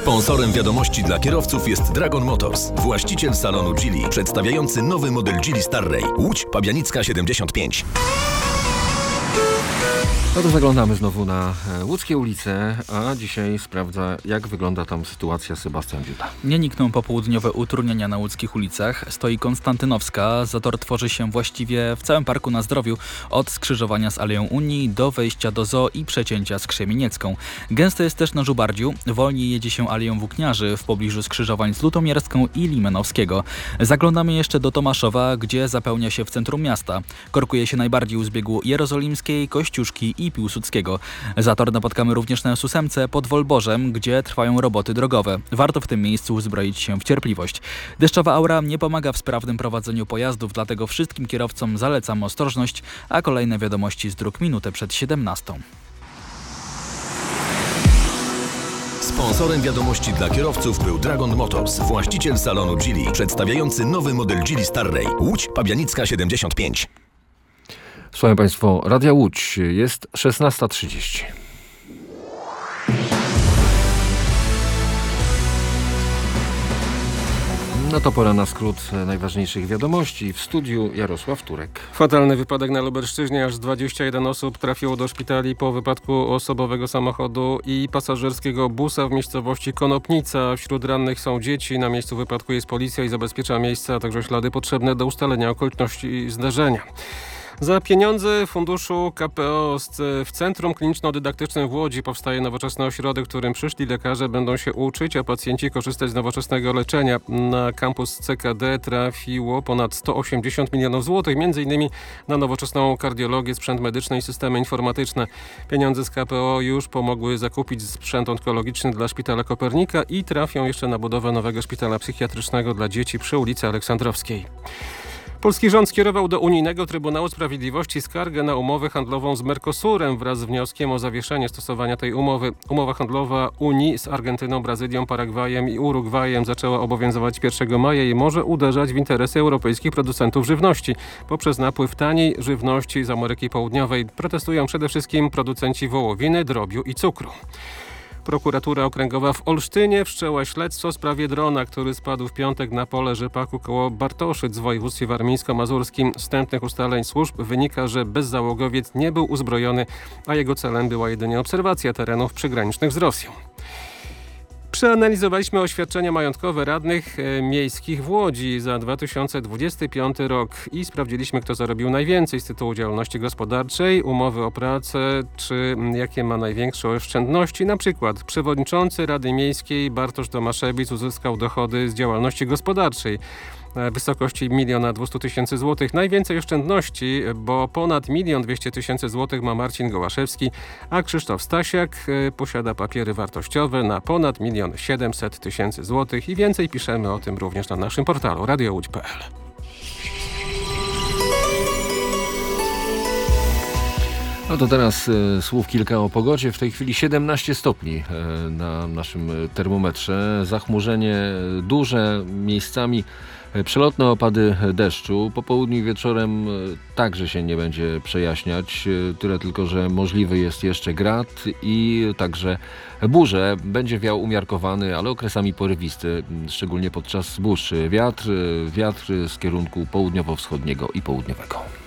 Sponsorem wiadomości dla kierowców jest Dragon Motors, właściciel salonu Geely, przedstawiający nowy model Geely Starray. Łódź Pabianicka 75. No to zaglądamy znowu na łódzkie ulice, a dzisiaj sprawdza, jak wygląda tam sytuacja Sebastian Dziuda. Nie nikną popołudniowe utrudnienia na łódzkich ulicach. Stoi Konstantynowska. Zator tworzy się właściwie w całym Parku na Zdrowiu, od skrzyżowania z Aleją Unii do wejścia do Zoo i przecięcia z Krzemieniecką. Gęsto jest też na Żubardziu. Wolniej jedzie się Aleją Włókniarzy w pobliżu skrzyżowań z Lutomierską i Limenowskiego. Zaglądamy jeszcze do Tomaszowa, gdzie zapełnia się w centrum miasta. Korkuje się najbardziej u zbiegu Jerozolimskiej, Kościuszki i Piłsudskiego. Zator napotkamy również na S8 pod Wolborzem, gdzie trwają roboty drogowe. Warto w tym miejscu uzbroić się w cierpliwość. Deszczowa aura nie pomaga w sprawnym prowadzeniu pojazdów, dlatego wszystkim kierowcom zalecam ostrożność, a kolejne wiadomości z dróg minutę przed 17. Sponsorem wiadomości dla kierowców był Dragon Motors, właściciel salonu Geely, przedstawiający nowy model Geely Starray. Łódź Pabianicka 75. Słuchaj Państwo, Radia Łódź, jest 16:30. No to pora na skrót najważniejszych wiadomości. W studiu Jarosław Turek. Fatalny wypadek na Lubelszczyźnie. Aż 21 osób trafiło do szpitali po wypadku osobowego samochodu i pasażerskiego busa w miejscowości Konopnica. Wśród rannych są dzieci. Na miejscu wypadku jest policja i zabezpiecza miejsce, a także ślady potrzebne do ustalenia okoliczności zdarzenia. Za pieniądze funduszu KPO w Centrum Kliniczno-Dydaktycznym w Łodzi powstaje nowoczesny ośrodek, w którym przyszli lekarze będą się uczyć, a pacjenci korzystać z nowoczesnego leczenia. Na kampus CKD trafiło ponad 180 milionów złotych, m.in. na nowoczesną kardiologię, sprzęt medyczny i systemy informatyczne. Pieniądze z KPO już pomogły zakupić sprzęt onkologiczny dla Szpitala Kopernika i trafią jeszcze na budowę nowego szpitala psychiatrycznego dla dzieci przy ulicy Aleksandrowskiej. Polski rząd skierował do Unijnego Trybunału Sprawiedliwości skargę na umowę handlową z Mercosurem wraz z wnioskiem o zawieszenie stosowania tej umowy. Umowa handlowa Unii z Argentyną, Brazylią, Paragwajem i Urugwajem zaczęła obowiązywać 1 maja i może uderzać w interesy europejskich producentów żywności poprzez napływ taniej żywności z Ameryki Południowej. Protestują przede wszystkim producenci wołowiny, drobiu i cukru. Prokuratura Okręgowa w Olsztynie wszczęła śledztwo w sprawie drona, który spadł w piątek na pole rzepaku koło Bartoszyc w województwie warmińsko-mazurskim. Z wstępnych ustaleń służb wynika, że bezzałogowiec nie był uzbrojony, a jego celem była jedynie obserwacja terenów przygranicznych z Rosją. Przeanalizowaliśmy oświadczenia majątkowe radnych miejskich w Łodzi za 2025 rok i sprawdziliśmy, kto zarobił najwięcej z tytułu działalności gospodarczej, umowy o pracę, czy jakie ma największe oszczędności. Na przykład przewodniczący Rady Miejskiej Bartosz Tomaszewicz uzyskał dochody z działalności gospodarczej w wysokości 1 200 000 złotych. Najwięcej oszczędności, bo ponad 1 200 000 złotych ma Marcin Gołaszewski, a Krzysztof Stasiak posiada papiery wartościowe na ponad 1 700 000 złotych i więcej piszemy o tym również na naszym portalu radiołódź.pl. No to teraz słów kilka o pogodzie. W tej chwili 17 stopni na naszym termometrze. Zachmurzenie duże, miejscami przelotne opady deszczu. Po południu i wieczorem także się nie będzie przejaśniać. Tyle tylko, że możliwy jest jeszcze grad i także burze. Będzie wiał umiarkowany, ale okresami porywisty, szczególnie podczas burz. Wiatr z kierunku południowo-wschodniego i południowego.